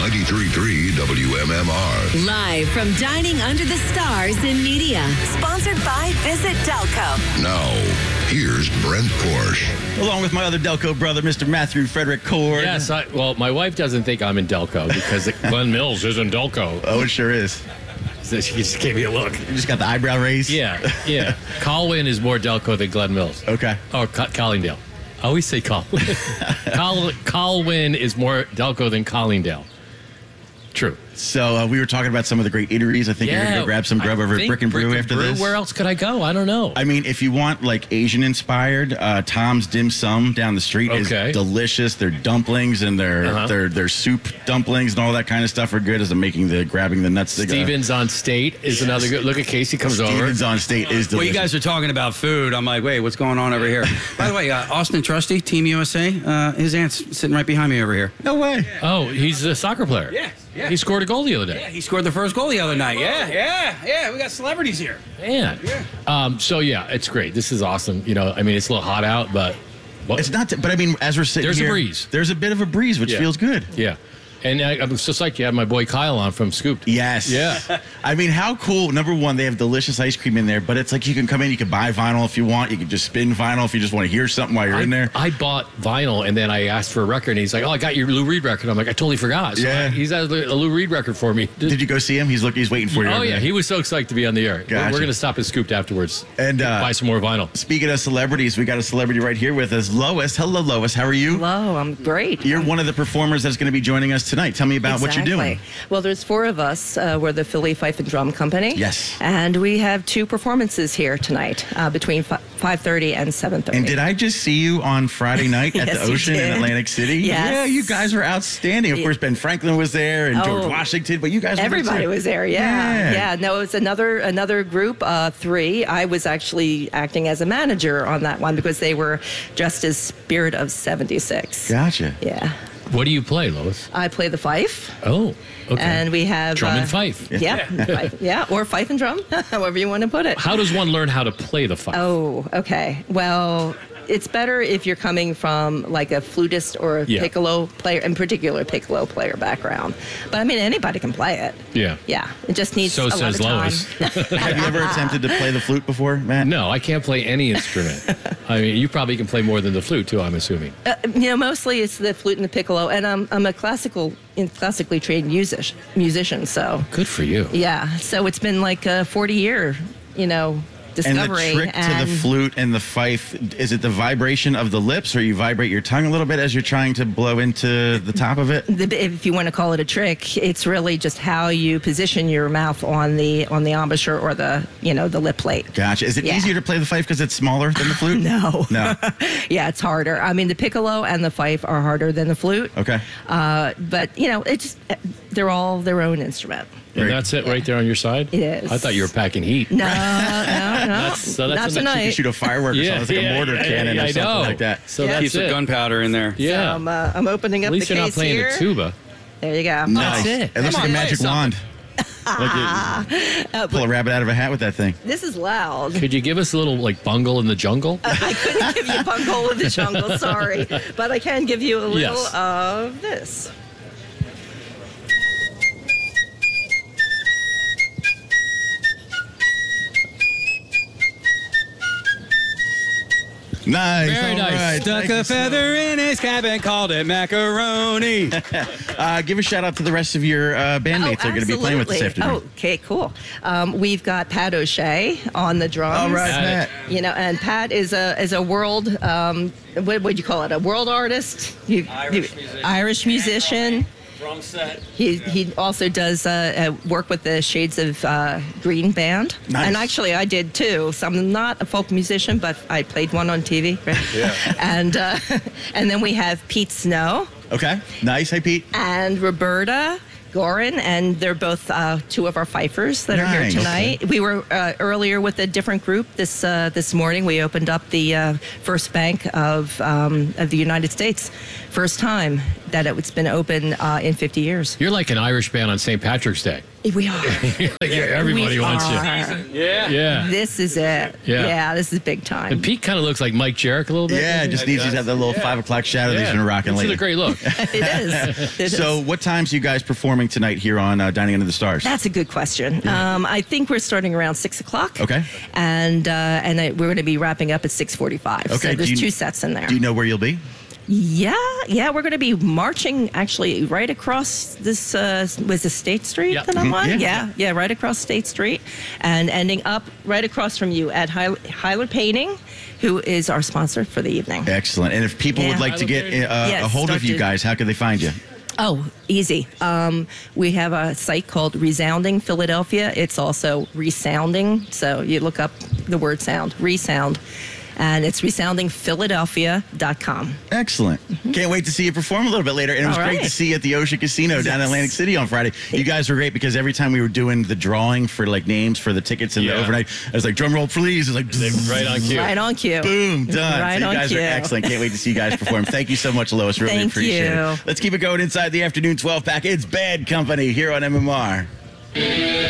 93.3 WMMR. Live from Dining Under the Stars in Media. Sponsored by Visit Delco. Now, here's Brent Porsche. Along with my other Delco brother, Mr. Matthew Frederick Cord. Yes, well, my wife doesn't think I'm in Delco because Glen Mills is in Delco. Oh, it sure is. So she just gave me a look. You just got the eyebrow raised? Yeah. Colwyn is more Delco than Glen Mills. Okay. Or Collingdale. I always say Colwyn. Colwyn is more Delco than Collingdale. True. So we were talking about some of the great eateries. I think you're going to go grab some grub over at Brick and Brew after this. Where else could I go? I don't know. I mean, if you want like Asian inspired, Tom's Dim Sum down the street is delicious. Their dumplings and their soup dumplings and all that kind of stuff are good as I'm grabbing the nuts. Stevens on State is another good. Look at Casey comes over. Stevens on State is delicious. Well, you guys are talking about food. I'm like, wait, what's going on over here? By the way, Austin Trusty, Team USA, his aunt's sitting right behind me over here. No way. Oh, he's a soccer player. Yeah. He scored a goal the other day. Yeah, he scored the first goal the other night. Yeah. We got celebrities here. Man. Yeah. So, it's great. This is awesome. You know, I mean, it's a little hot out, but... It's not... But, I mean, as we're sitting here... There's a breeze. There's a bit of a breeze, which feels good. Yeah. And I'm so psyched you had my boy Kyle on from Scooped. Yes. Yeah. I mean, how cool. Number one, they have delicious ice cream in there, but it's like you can come in, you can buy vinyl if you want. You can just spin vinyl if you just want to hear something while you're in there. I bought vinyl, and then I asked for a record, and he's like, oh, I got your Lou Reed record. I'm like, I totally forgot. So he's had a Lou Reed record for me. Did you go see him? He's waiting for you. Oh, yeah. He was so psyched to be on the air. Gotcha. We're going to stop at Scooped afterwards and buy some more vinyl. Speaking of celebrities, we got a celebrity right here with us, Lois. Hello, Lois. How are you? Hello. I'm great. You're one of the performers that's going to be joining us tonight. Tell me about what you're doing. Well, there's four of us. We're the Philly Fife and Drum Company. Yes. And we have two performances here tonight between 5:30 and 7:30. And did I just see you on Friday night at Yes, the Ocean in Atlantic City? Yes. Yeah, you guys were outstanding. Of course, Ben Franklin was there and George Washington, but you guys everybody was there. Yeah. No, it was another group, three. I was actually acting as a manager on that one because they were dressed as Spirit of 76. Gotcha. Yeah. What do you play, Lois? I play the fife. Oh, okay. And we have... Drum and fife. Yeah, fife, or fife and drum, however you want to put it. How does one learn how to play the fife? Oh, okay. Well, it's better if you're coming from like a flutist or a piccolo player, in particular piccolo player background. But I mean, anybody can play it. Yeah. Yeah. It just needs so a lot says of time. Lois. Have you ever attempted to play the flute before, Matt? No, I can't play any instrument. I mean, you probably can play more than the flute, too, I'm assuming. Mostly it's the flute and the piccolo, and I'm a classically trained musician, so. Good for you. Yeah, so it's been like a 40-year, discovery. And the trick to the flute and the fife, is it the vibration of the lips, or you vibrate your tongue a little bit as you're trying to blow into the top of it? If you want to call it a trick, it's really just how you position your mouth on the embouchure or the lip plate. Gotcha. Is it easier to play the fife because it's smaller than the flute? No. Yeah, it's harder. I mean, the piccolo and the fife are harder than the flute. Okay. But they're all their own instrument. And that's it right there on your side? It is. I thought you were packing heat. No. That's Not tonight. You can shoot a firework or something, like a mortar cannon or something like that. So keeps the gunpowder in there. Yeah. So I'm opening up the case here. At least you're not playing the tuba. There you go. Nice. That's it. It looks like a magic wand. Pull a rabbit out of a hat with that thing. This is loud. Could you give us a little, bungle in the jungle? I couldn't give you bungle in the jungle, sorry. But I can give you a little of this. Nice. Very nice. Right. Stuck a feather in his cap and called it macaroni. Give a shout out to the rest of your bandmates that are going to be playing with this afternoon. Okay, cool. We've got Pat O'Shea on the drums. All right, Pat. And Pat is a world, what would you call it? A world artist? Irish musician. Drum set. He also does work with the Shades of Green band. Nice. And actually I did too. So I'm not a folk musician, but I played one on TV. Right? Yeah. And then we have Pete Snow. Okay. Nice. Hey, Pete. And Roberta Gorin, and they're both two of our fifers that are here tonight. We were earlier with a different group this morning. We opened up the First Bank of the United States, first time that it's been open in 50 years. You're like an Irish band on St. Patrick's Day. We are. Everybody wants you. Yeah. This is it. Yeah, this is big time. And Pete kind of looks like Mike Jarek a little bit. Yeah, just needs to have that little 5 o'clock shadow that he's been rocking lately. It's a great look. It is. So what times are you guys performing tonight here on Dining Under the Stars? That's a good question. I think we're starting around 6 o'clock. Okay. And we're going to be wrapping up at 6:45. Okay. So there's 2 sets in there. Do you know where you'll be? Yeah, we're going to be marching actually right across this, was it State Street that I'm on? Yeah, right across State Street and ending up right across from you at Hyler Painting, who is our sponsor for the evening. Excellent. And if people would like to get a hold of you guys, how can they find you? Oh, easy. We have a site called Resounding Philadelphia. It's also Resounding. So you look up the word sound, Resound. And it's resoundingphiladelphia.com. Excellent. Can't wait to see you perform a little bit later. And it was great to see you at the Ocean Casino down in Atlantic City on Friday. You guys were great because every time we were doing the drawing for like names for the tickets and the overnight, I was like, drum roll, please. It was like, right on cue. Right on cue. Boom, done. Right so you guys on cue. are excellent. Can't wait to see you guys perform. Thank you so much, Lois. Really appreciate it. Let's keep it going inside the afternoon 12 pack. It's Bad Company here on MMR.